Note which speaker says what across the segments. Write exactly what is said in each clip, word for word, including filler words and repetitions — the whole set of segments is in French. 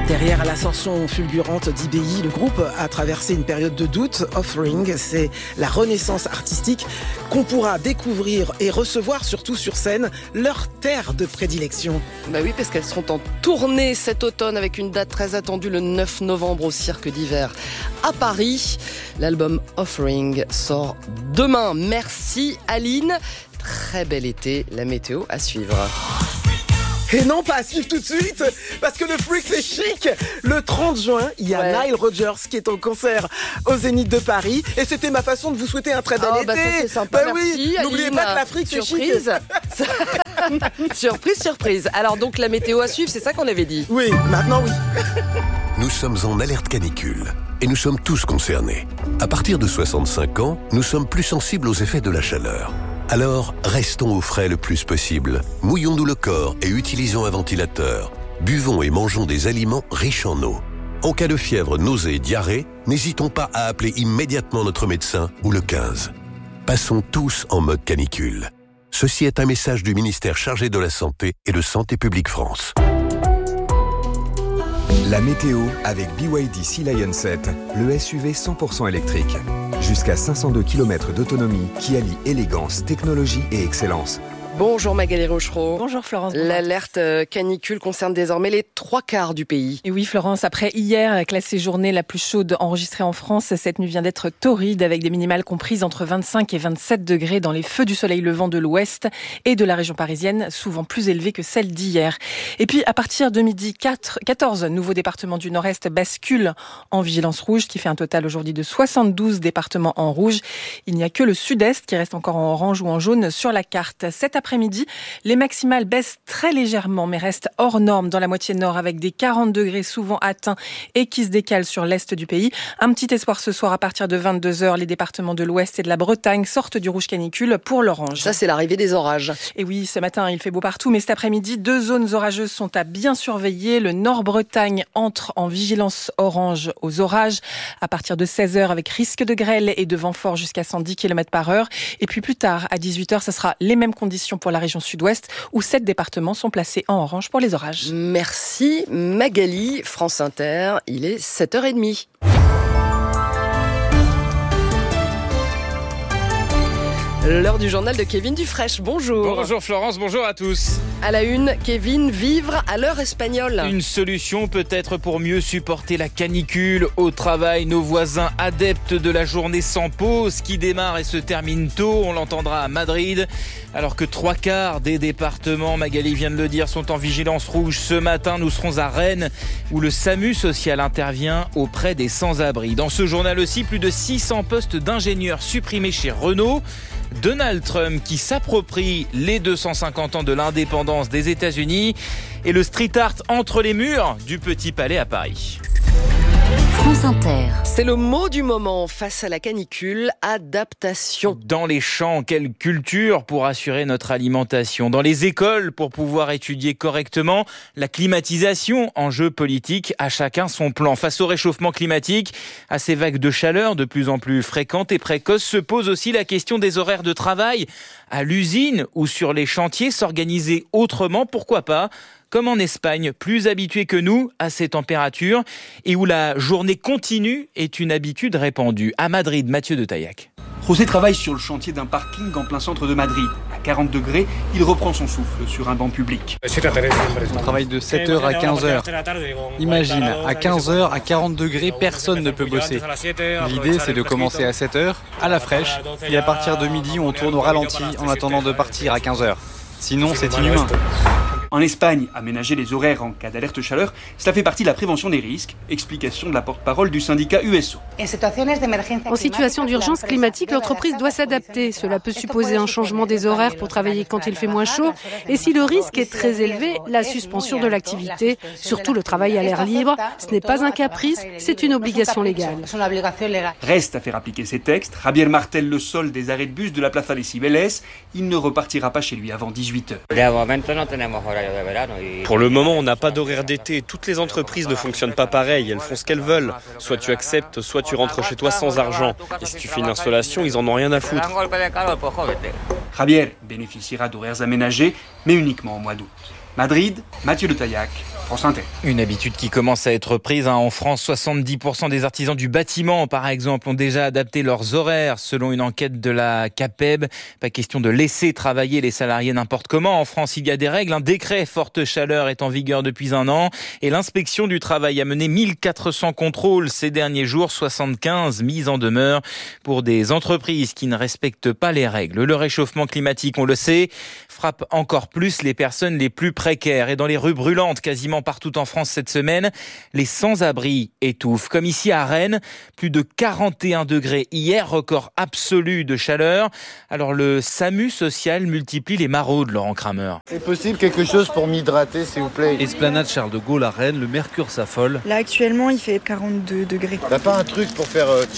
Speaker 1: Derrière l'ascension fulgurante d'I B I, le groupe a traversé une période de doute. Offering, c'est la renaissance artistique qu'on pourra découvrir et recevoir, surtout sur scène, leur terre de prédilection.
Speaker 2: Bah oui, parce qu'elles seront en tournée cet automne avec une date très attendue le neuf novembre au Cirque d'Hiver à Paris. L'album Offering sort demain. Merci Aline. Très bel été, la météo à suivre.
Speaker 1: Et non, pas à suivre tout de suite, parce que le freak c'est chic. Le trente juin, il y a ouais. Nile Rodgers qui est en concert au Zénith de Paris. Et c'était ma façon de vous souhaiter un très bel
Speaker 2: oh,
Speaker 1: été.
Speaker 2: Bah ça c'est sympa,
Speaker 1: bah
Speaker 2: merci.
Speaker 1: Oui, n'oubliez pas que l'Afrique c'est chic.
Speaker 2: Surprise, surprise. Alors donc la météo à suivre, c'est ça qu'on avait dit.
Speaker 1: Oui, maintenant oui.
Speaker 3: Nous sommes en alerte canicule et nous sommes tous concernés. À partir de soixante-cinq ans, nous sommes plus sensibles aux effets de la chaleur. Alors, restons au frais le plus possible. Mouillons-nous le corps et utilisons un ventilateur. Buvons et mangeons des aliments riches en eau. En cas de fièvre, nausée et diarrhée, n'hésitons pas à appeler immédiatement notre médecin ou le quinze. Passons tous en mode canicule. Ceci est un message du ministère chargé de la Santé et de Santé publique France.
Speaker 4: La météo avec B Y D Sea Lion sept, le S U V cent pour cent électrique. Jusqu'à cinq cent deux kilomètres d'autonomie qui allie élégance, technologie et excellence.
Speaker 2: Bonjour Magali Rochereau.
Speaker 5: Bonjour Florence.
Speaker 2: L'alerte canicule concerne désormais les trois quarts du pays.
Speaker 5: Et oui Florence, après hier, classée journée la plus chaude enregistrée en France, cette nuit vient d'être torride avec des minimales comprises entre vingt-cinq et vingt-sept degrés dans les feux du soleil levant de l'ouest et de la région parisienne, souvent plus élevées que celles d'hier. Et puis à partir de midi, quatorze nouveaux départements du nord-est basculent en vigilance rouge, qui fait un total aujourd'hui de soixante-douze départements en rouge. Il n'y a que le sud-est qui reste encore en orange ou en jaune sur la carte. Cet après-midi, les maximales baissent très légèrement mais restent hors normes dans la moitié nord avec des quarante degrés souvent atteints et qui se décalent sur l'est du pays. Un petit espoir ce soir à partir de vingt-deux heures, les départements de l'ouest et de la Bretagne sortent du rouge canicule pour l'orange.
Speaker 2: Ça c'est l'arrivée des orages.
Speaker 5: Et oui, ce matin il fait beau partout mais cet après-midi, deux zones orageuses sont à bien surveiller. Le Nord-Bretagne entre en vigilance orange aux orages à partir de seize heures avec risque de grêle et de vent fort jusqu'à cent dix kilomètres par heure. Et puis plus tard à dix-huit heures, ce sera les mêmes conditions pour la région sud-ouest où sept départements sont placés en orange pour les orages.
Speaker 2: Merci Magali. France Inter, il est sept heures trente. L'heure du journal de Kevin Dufresne. Bonjour.
Speaker 6: Bonjour Florence, bonjour à tous.
Speaker 2: À la une, Kevin, vivre à l'heure espagnole.
Speaker 6: Une solution peut-être pour mieux supporter la canicule. Au travail, nos voisins adeptes de la journée sans pause qui démarre et se termine tôt. On l'entendra à Madrid. Alors que trois quarts des départements, Magali vient de le dire, sont en vigilance rouge. Ce matin, nous serons à Rennes où le SAMU social intervient auprès des sans-abri. Dans ce journal aussi, plus de six cents postes d'ingénieurs supprimés chez Renault. Donald Trump qui s'approprie les deux cent cinquante ans de l'indépendance des États-Unis et le street art entre les murs du Petit Palais à Paris.
Speaker 7: France Inter.
Speaker 2: C'est le mot du moment face à la canicule, adaptation.
Speaker 6: Dans les champs, quelle culture pour assurer notre alimentation. Dans les écoles, pour pouvoir étudier correctement. La climatisation, enjeu politique, à chacun son plan. Face au réchauffement climatique, à ces vagues de chaleur de plus en plus fréquentes et précoces, se pose aussi la question des horaires de travail. À l'usine ou sur les chantiers, s'organiser autrement, pourquoi pas ? Comme en Espagne, plus habitués que nous à ces températures et où la journée continue est une habitude répandue. À Madrid, Mathieu de Taillac.
Speaker 8: José travaille sur le chantier d'un parking en plein centre de Madrid. À quarante degrés, il reprend son souffle sur un banc public.
Speaker 9: On travaille de sept heures à quinze heures. Imagine, à quinze heures, à quarante degrés, personne ne peut bosser. L'idée, c'est de commencer à sept heures, à la fraîche, et à partir de midi, on tourne au ralenti en attendant de partir à quinze heures. Sinon, c'est inhumain.
Speaker 8: En Espagne, aménager les horaires en cas d'alerte chaleur, cela fait partie de la prévention des risques. Explication de la porte-parole du syndicat U S O.
Speaker 10: En situation d'urgence climatique, l'entreprise doit s'adapter. Cela peut supposer un changement des horaires pour travailler quand il fait moins chaud. Et si le risque est très élevé, la suspension de l'activité, surtout le travail à l'air libre, ce n'est pas un caprice, c'est une obligation légale.
Speaker 8: Reste à faire appliquer ces textes. Javier martèle le sol des arrêts de bus de la Plaza de Cibeles. Il ne repartira pas chez lui avant dix-huit heures.
Speaker 11: Pour le moment, on n'a pas d'horaire d'été. Toutes les entreprises ne fonctionnent pas pareil. Elles font ce qu'elles veulent. Soit tu acceptes, soit tu rentres chez toi sans argent. Et si tu fais une installation, ils en ont rien à foutre.
Speaker 8: Javier bénéficiera d'horaires aménagés, mais uniquement au mois d'août. Madrid, Mathieu Le Taillac, France Inter.
Speaker 6: Une habitude qui commence à être prise. Hein. En France, soixante-dix pour cent des artisans du bâtiment, par exemple, ont déjà adapté leurs horaires selon une enquête de la CAPEB. Pas question de laisser travailler les salariés n'importe comment. En France, il y a des règles. Un décret forte chaleur est en vigueur depuis un an et l'inspection du travail a mené mille quatre cents contrôles ces derniers jours, soixante-quinze mises en demeure pour des entreprises qui ne respectent pas les règles. Le réchauffement climatique, on le sait, frappe encore plus les personnes les plus précaires. Et dans les rues brûlantes, quasiment partout en France cette semaine, les sans-abri étouffent. Comme ici à Rennes, plus de quarante et un degrés hier, record absolu de chaleur. Alors le SAMU social multiplie les maraudes, Laurent Kramer.
Speaker 12: C'est possible quelque chose pour m'hydrater, s'il vous plaît.
Speaker 13: Esplanade Charles de Gaulle à Rennes, le mercure s'affole.
Speaker 14: Là actuellement il fait quarante-deux degrés.
Speaker 12: T'as pas un truc pour faire... Euh...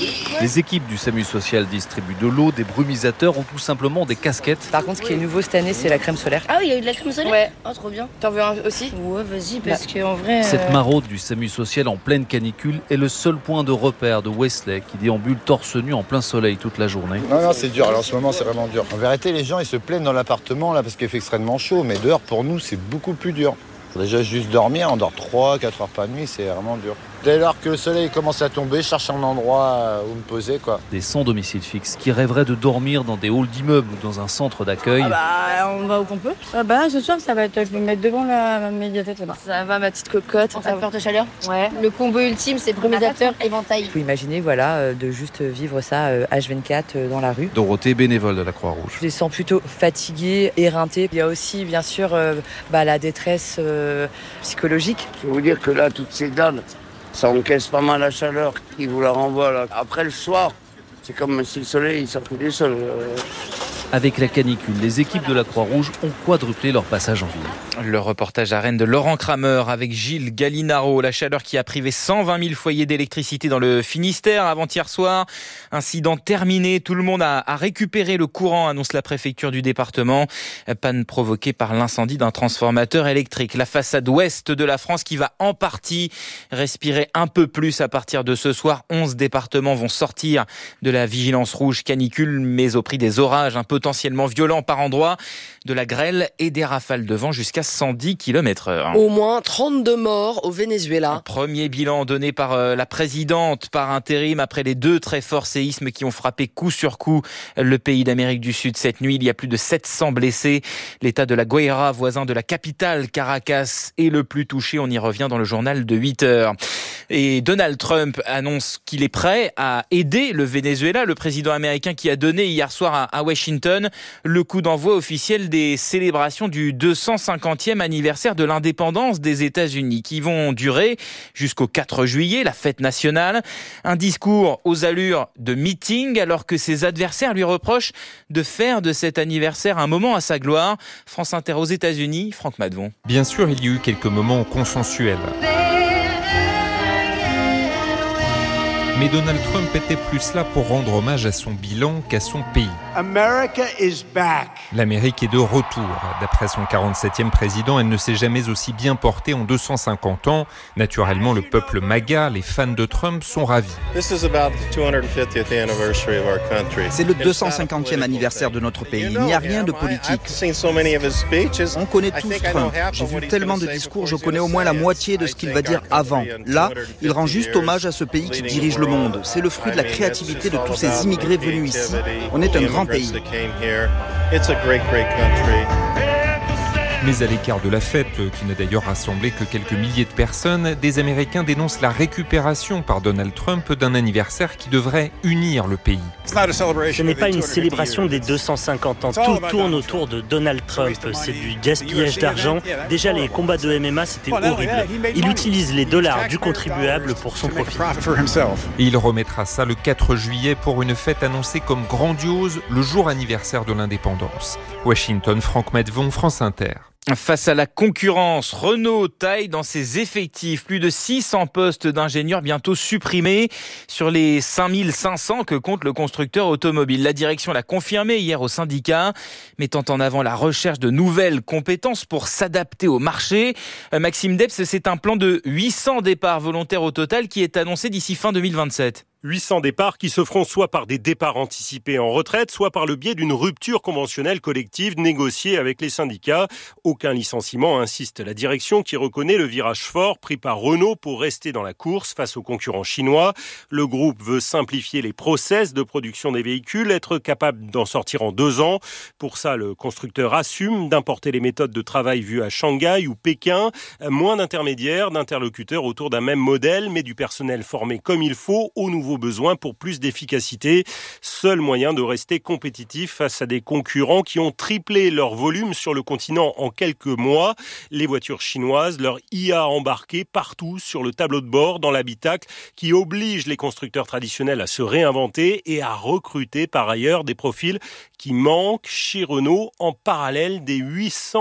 Speaker 13: Les équipes du SAMU social distribuent de l'eau, des brumisateurs ou tout simplement des casquettes.
Speaker 15: Par contre, ce qui est nouveau cette année, c'est la crème solaire.
Speaker 16: Ah oui, il y a eu de la crème solaire ?
Speaker 15: Ouais.
Speaker 16: Oh, trop bien.
Speaker 15: T'en veux un aussi ?
Speaker 16: Ouais, vas-y, parce bah. qu'en vrai...
Speaker 13: Cette
Speaker 16: euh...
Speaker 13: maraude du SAMU social en pleine canicule est le seul point de repère de Wesley qui déambule torse nu en plein soleil toute la journée.
Speaker 12: Non, non, c'est dur. Alors en ce moment, c'est vraiment dur. En vérité, les gens, ils se plaignent dans l'appartement là parce qu'il fait extrêmement chaud, mais dehors, pour nous, c'est beaucoup plus dur. Déjà, juste dormir, on dort trois quatre heures par nuit, c'est vraiment dur. Dès lors que le soleil commence à tomber, je cherche un endroit où me poser, quoi.
Speaker 13: Des sans domicile fixe qui rêveraient de dormir dans des halls d'immeubles ou dans un centre d'accueil.
Speaker 16: Ah bah, on va où qu'on peut. Ah bah, ce soir, ça va être, je vais me mettre devant la médiathèque là-bas. Ça va, ma petite cocotte. Ça va faire de chaleur. Ouais. Le combo ultime, c'est brumisateur, éventail.
Speaker 15: Il faut imaginer, voilà, de juste vivre ça H vingt-quatre dans la rue.
Speaker 13: Dorothée, bénévole de la Croix-Rouge.
Speaker 15: Je les sens plutôt fatigués, éreintés. Il y a aussi, bien sûr, euh, bah, la détresse euh, psychologique.
Speaker 17: Je vais vous dire que là, toutes ces dalles, ça encaisse pas mal la chaleur qui vous la renvoie là. Après le soir, c'est comme si le soleil sortait du sol.
Speaker 13: Avec la canicule, les équipes de la Croix-Rouge ont quadruplé leur passage en ville.
Speaker 6: Le reportage à Rennes de Laurent Kramer avec Gilles Gallinaro. La chaleur qui a privé cent vingt mille foyers d'électricité dans le Finistère avant-hier soir. Incident terminé. Tout le monde a, a récupéré le courant, annonce la préfecture du département. Panne provoquée par l'incendie d'un transformateur électrique. La façade ouest de la France qui va en partie respirer un peu plus à partir de ce soir. onze départements vont sortir de la vigilance rouge canicule, mais au prix des orages un peu potentiellement violents par endroits, de la grêle et des rafales de vent jusqu'à cent dix kilomètres heure.
Speaker 2: Au moins trente-deux morts au Venezuela.
Speaker 6: Un premier bilan donné par la présidente par intérim après les deux très forts séismes qui ont frappé coup sur coup le pays d'Amérique du Sud cette nuit. Il y a plus de sept cents blessés. L'état de la Guaira, voisin de la capitale Caracas, est le plus touché. On y revient dans le journal de huit heures. Et Donald Trump annonce qu'il est prêt à aider le Venezuela, le président américain qui a donné hier soir à Washington le coup d'envoi officiel des célébrations du deux cent cinquantième anniversaire de l'indépendance des États-Unis qui vont durer jusqu'au quatre juillet, la fête nationale. Un discours aux allures de meeting alors que ses adversaires lui reprochent de faire de cet anniversaire un moment à sa gloire. France Inter aux États-Unis, Franck Madvon.
Speaker 18: Bien sûr, il y a eu quelques moments consensuels. Mais Donald Trump était plus là pour rendre hommage à son bilan qu'à son pays.
Speaker 19: America is back.
Speaker 18: L'Amérique est de retour. D'après son quarante-septième président, elle ne s'est jamais aussi bien portée en deux cent cinquante ans. Naturellement, le peuple MAGA, les fans de Trump, sont ravis.
Speaker 20: C'est
Speaker 21: le deux cent cinquantième anniversaire de notre pays. Il n'y a rien de politique. On connaît tous Trump. J'ai vu tellement de discours, je connais au moins la moitié de ce qu'il va dire avant. Là, il rend juste hommage à ce pays qui dirige le monde. C'est le fruit de la créativité de tous ces immigrés venus ici. On est un grand pays.
Speaker 18: Mais à l'écart de la fête, qui n'a d'ailleurs rassemblé que quelques milliers de personnes, des Américains dénoncent la récupération par Donald Trump d'un anniversaire qui devrait unir le pays.
Speaker 22: Ce n'est pas une célébration des deux cent cinquante ans. Tout tourne autour de Donald Trump. C'est du gaspillage d'argent. Déjà, les combats de M M A, c'était horrible. Il utilise les dollars du contribuable pour son profit.
Speaker 18: Et il remettra ça le quatre juillet pour une fête annoncée comme grandiose, le jour anniversaire de l'indépendance. Washington, Franck Madvon, France Inter.
Speaker 6: Face à la concurrence, Renault taille dans ses effectifs. Plus de six cents postes d'ingénieurs bientôt supprimés sur les cinq mille cinq cents que compte le constructeur automobile. La direction l'a confirmé hier au syndicat, mettant en avant la recherche de nouvelles compétences pour s'adapter au marché. Maxime Debs, c'est un plan de huit cents départs volontaires au total qui est annoncé d'ici fin deux mille vingt-sept.
Speaker 1: huit cents départs qui se feront soit par des départs anticipés en retraite, soit par le biais d'une rupture conventionnelle collective négociée avec les syndicats. Aucun licenciement, insiste la direction qui reconnaît le virage fort pris par Renault pour rester dans la course face aux concurrents chinois. Le groupe veut simplifier les process de production des véhicules, être capable d'en sortir en deux ans. Pour ça, le constructeur assume d'importer les méthodes de travail vues à Shanghai ou Pékin. Moins d'intermédiaires, d'interlocuteurs autour d'un même modèle, mais du personnel formé comme il faut aux nouveaux besoins pour plus d'efficacité. Seul moyen de rester compétitif face à des concurrents qui ont triplé leur volume sur le continent en quelques mois. Les voitures chinoises, leur I A embarquée partout sur le tableau de bord, dans l'habitacle, qui oblige les constructeurs traditionnels à se réinventer et à recruter par ailleurs des profils qui manquent chez Renault en parallèle des huit cents